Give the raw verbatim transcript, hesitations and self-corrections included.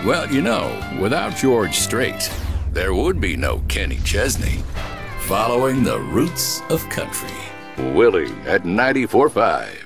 Well, you know, without George Strait, there would be no Kenny Chesney. Following the roots of country. Willie at ninety-four point five.